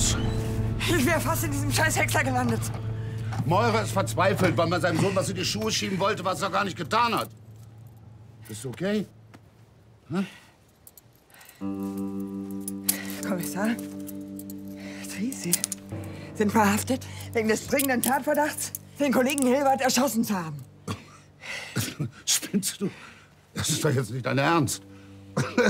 los? Ich wäre fast in diesem scheiß Häcksler gelandet. Meurer ist verzweifelt, weil man seinem Sohn was in die Schuhe schieben wollte, was er gar nicht getan hat. Bist du okay? Hm? Kommissar, Sie sind verhaftet wegen des dringenden Tatverdachts, den Kollegen Hilbert erschossen zu haben. Spinnst du? Das ist doch jetzt nicht dein Ernst.